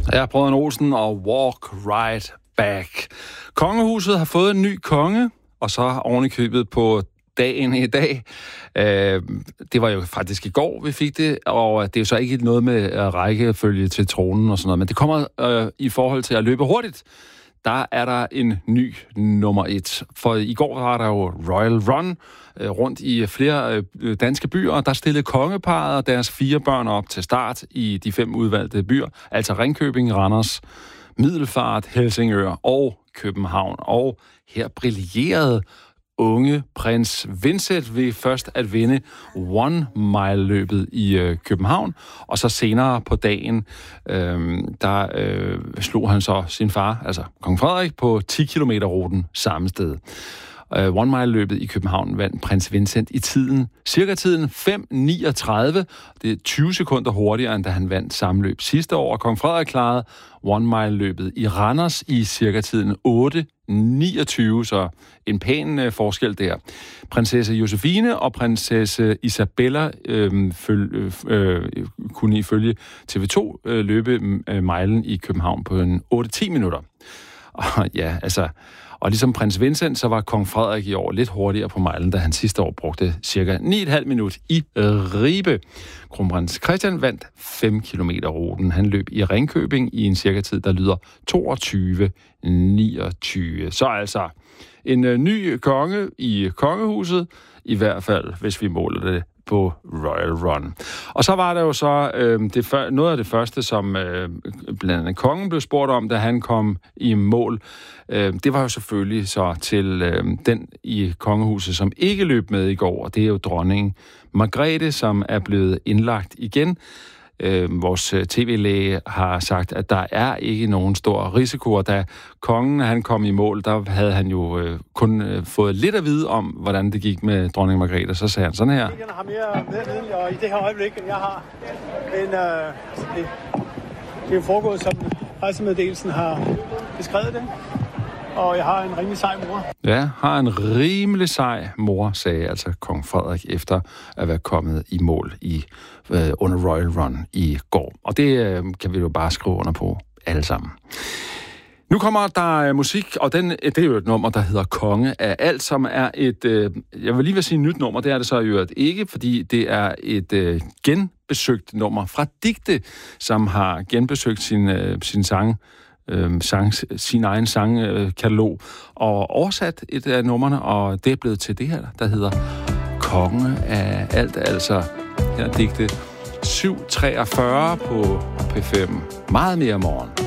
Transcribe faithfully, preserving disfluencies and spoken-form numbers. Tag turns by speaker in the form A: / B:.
A: Jeg er Brødrene Olsen og Walk Right Back. Kongehuset har fået en ny konge, og så oven i købet på dagen i dag. Øh, det var jo faktisk i går, vi fik det, og det er jo så ikke noget med rækkefølge til tronen og sådan noget, men det kommer øh, i forhold til at løbe hurtigt. Der er der en ny nummer et. For i går var der jo Royal Run øh, rundt i flere øh, danske byer, og der stillede kongeparret og deres fire børn op til start i de fem udvalgte byer, altså Ringkøbing, Randers, Middelfart, Helsingør og København. Og her brillerede unge prins Vincent ved først at vinde One Mile-løbet i øh, København, og så senere på dagen, øh, der øh, slog han så sin far, altså kong Frederik, på ti kilometer ruten samme sted. Uh, One Mile-løbet i København vandt prins Vincent i tiden, cirka tiden fem niogtredive. Det er tyve sekunder hurtigere, end da han vandt samme løb sidste år. Og kong Frederik klarede One Mile-løbet i Randers i cirka tiden otte niogtyve, så en pæn uh, forskel der. Prinsesse Josefine og prinsesse Isabella øh, føl, øh, kunne ifølge T V to øh, løbe øh, milen i København på en otte til ti minutter. Og ja, altså... Og ligesom prins Vincent, så var kong Frederik i år lidt hurtigere på milen, da han sidste år brugte cirka ni komma fem minut i Ribe. Kronprins Christian vandt fem kilometer ruten. Han løb i Ringkøbing i en cirka tid, der lyder toogtyve niogtyve. Så altså en øh, ny konge i kongehuset, i hvert fald, hvis vi måler det på Royal Run. Og så var der jo så øh, det før, noget af det første, som øh, blandt andet kongen blev spurgt om, da han kom i mål. Øh, det var jo selvfølgelig så til øh, den i kongehuset, som ikke løb med i går, og det er jo dronning Margrethe, som er blevet indlagt igen. Øh, vores tv-læge har sagt, at der er ikke nogen stor risiko, og da kongen han kom i mål, der havde han jo øh, kun øh, fået lidt at vide om, hvordan det gik med dronning Margrethe, så sagde han sådan her.
B: Jeg har mere viden og i det her øjeblik, end jeg har. Men øh, det, det er jo foregået, som pressemeddelelsen har beskrevet det. Og jeg har en rimelig sej mor.
A: Ja, har en rimelig sej mor, sagde altså kong Frederik, efter at være kommet i mål i øh, under Royal Run i går. Og det øh, kan vi jo bare skrive under på alle sammen. Nu kommer der musik, og den, det er jo et nummer, der hedder Konge af alt, som er et, øh, jeg vil lige vil sige nyt nummer, det er det så i øvrigt ikke, fordi det er et øh, genbesøgt nummer fra Digte, som har genbesøgt sin, øh, sin sang, Øh, sang, sin egen sangkatalog og oversat et af numrene, og det er blevet til det her, der hedder Konge af alt, altså her Digte syv treogfyrre på P fem. Meget mere morgen.